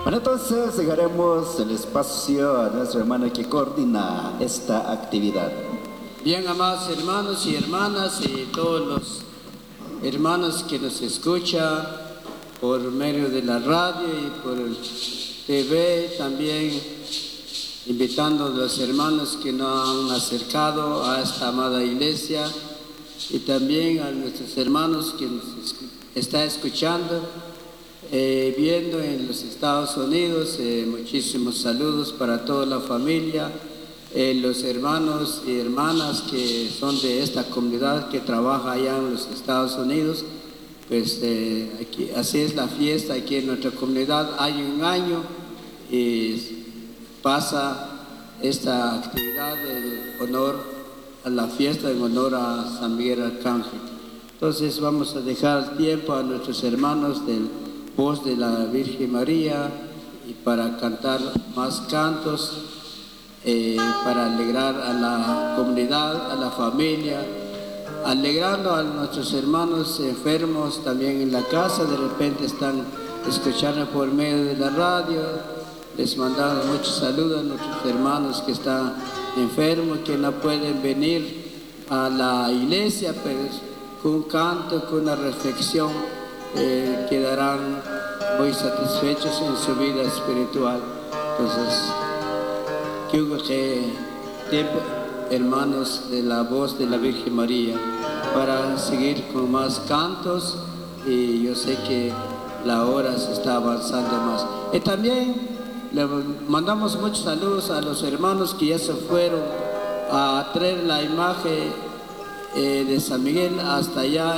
Bueno, entonces dejaremos el espacio a nuestro hermano que coordina esta actividad. Bien, amados hermanos y hermanas y todos los hermanos que nos escuchan por medio de la radio y por el TV, también invitando a los hermanos que nos han acercado a esta amada iglesia y también a nuestros hermanos que nos está escuchando, viendo en los Estados Unidos. Muchísimos saludos para toda la familia, los hermanos y hermanas que son de esta comunidad que trabaja allá en los Estados Unidos. Pues aquí, así es la fiesta aquí en nuestra comunidad, año en año, y pasa esta actividad de honor a la fiesta en honor a San Miguel Arcángel. Entonces vamos a dejar tiempo a nuestros hermanos del Voz de la Virgen María y para cantar más cantos, para alegrar a la comunidad, a la familia, alegrando a nuestros hermanos enfermos también en la casa. De repente están escuchando por medio de la radio. Les mandamos muchos saludos a nuestros hermanos que están enfermos, que no pueden venir a la iglesia, pero con un canto, con una reflexión, quedarán muy satisfechos en su vida espiritual. Entonces, tiempo, hermanos de la Voz de la Virgen María, para seguir con más cantos, y yo sé que la hora se está avanzando más. Y también le mandamos muchos saludos a los hermanos que ya se fueron a traer la imagen de San Miguel hasta allá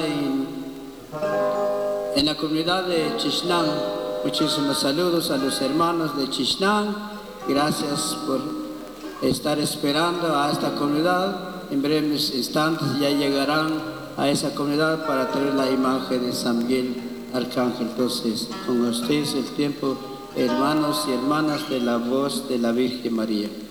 en la comunidad de Chisnán. Muchísimos saludos a los hermanos de Chisnán. Gracias por estar esperando a esta comunidad. En breves instantes ya llegarán a esa comunidad para traer la imagen de San Miguel Arcángel. Entonces, con ustedes el tiempo, hermanos y hermanas de la Voz de la Virgen María.